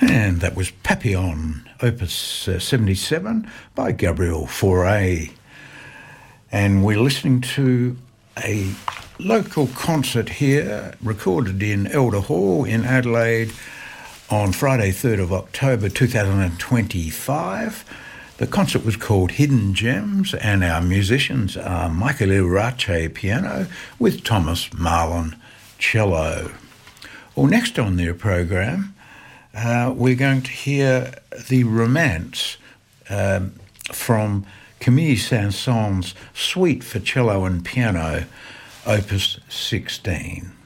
And that was Papillon, Opus 77 by Gabriel Fauré. And we're listening to a local concert here recorded in Elder Hall in Adelaide on Friday 3rd of October 2025. The concert was called Hidden Gems, and our musicians are Michael Irache piano with Thomas Marlon cello. Well, next on their program, we're going to hear The Romance from Camille Saint-Saëns' Suite for Cello and Piano, Opus 16.